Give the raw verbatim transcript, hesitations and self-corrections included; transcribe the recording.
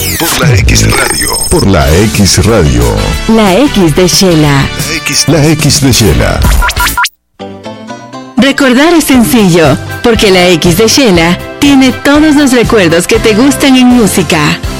Por la X Radio. Por la X Radio. La X de Shela. La X. La X de Shela. Recordar es sencillo, porque la X de Shela tiene todos los recuerdos que te gustan en música.